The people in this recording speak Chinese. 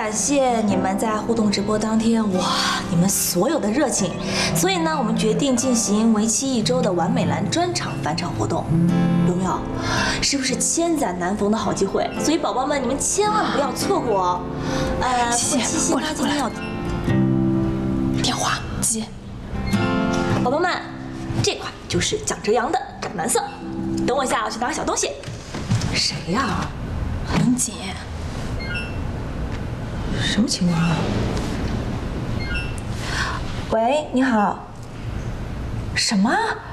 感谢你们在互动直播当天，哇，你们所有的热情，所以呢，我们决定进行为期1周的完美蓝专场返场活动，有没有？是不是千载难逢的好机会？所以宝宝们，你们千万不要错过哦。 谢谢，过来过来。电话接。 宝宝们，这款就是蒋哲阳的斩蓝色。等我一下，我去拿个小东西。谁呀？ 林姐。 什么情况啊？喂，你好。什么？